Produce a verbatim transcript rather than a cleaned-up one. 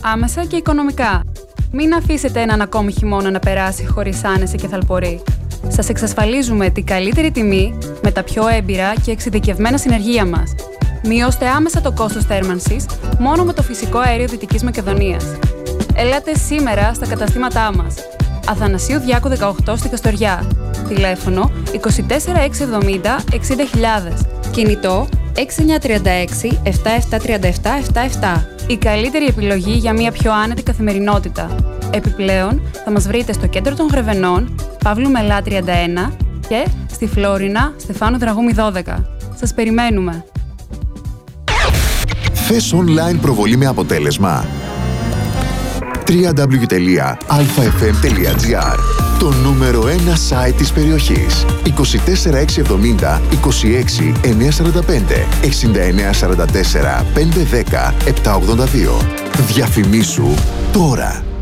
άμεσα και οικονομικά. Μην αφήσετε έναν ακόμη χειμώνα να περάσει χωρίς άνεση και θαλπορή. Σας εξασφαλίζουμε την καλύτερη τιμή με τα πιο έμπειρα και εξειδικευμένα συνεργεία μας. Μειώστε άμεσα το κόστος θέρμανσης μόνο με το φυσικό αέριο Δυτικής Μακεδονίας. Ελάτε σήμερα στα καταστήματά μας. Αθανασίου Διάκου δεκαοκτώ στη Καστοριά. Τηλέφωνο είκοσι τέσσερα εξακόσια εβδομήντα εξήντα χιλιάδες. Κινητό έξι εννιά τρία έξι επτά επτά τρία επτά επτά επτά. Η καλύτερη επιλογή για μια πιο άνετη καθημερινότητα. Επιπλέον, θα μας βρείτε στο κέντρο των Γρεβενών, Παύλου Μελά τριάντα ένα και στη Φλόρινα, Στεφάνου Δραγούμη δώδεκα. Σας περιμένουμε! Θες online προβολή με αποτέλεσμα? double-u double-u double-u τελεία αλφα εφ εμ τελεία τζι άρ. Το νούμερο ένα site της περιοχής. είκοσι τέσσερα εξακόσια εβδομήντα είκοσι έξι εννιακόσια σαράντα πέντε εξήντα εννέα σαράντα τέσσερα πεντακόσια δέκα επτακόσια ογδόντα δύο. Διαφημίσου τώρα.